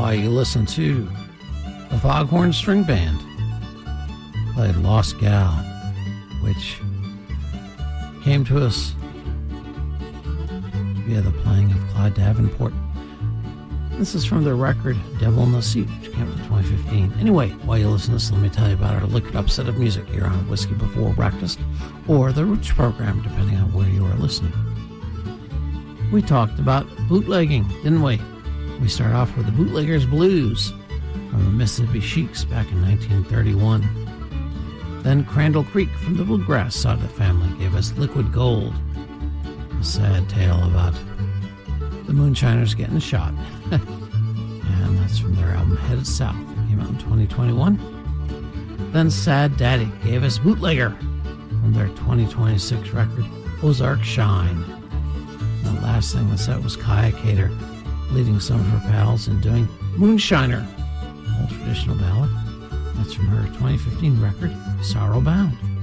why you listen to the Foghorn String Band played Lost Gal, which came to us via the playing of Clyde Davenport. This is from their record Devil in the Seat, which came out in 2015. Anyway, while you listen to this, let me tell you about our liquored up set of music here on Whiskey Before Breakfast, or the Roots program, depending on where you are listening. We talked about bootlegging, didn't we? We start off with the Bootleggers Blues from the Mississippi Sheiks back in 1931. Then Crandall Creek from the Bluegrass side of the family gave us Liquid Gold, a sad tale about the moonshiners getting shot. And that's from their album Headed South, that came out in 2021. Then Sad Daddy gave us Bootlegger from their 2026 record Ozark Shine. And the last thing that set was Kaya Cater leading some of her pals in doing Moonshiner, an old traditional ballad. That's from her 2015 record Sorrow Bound.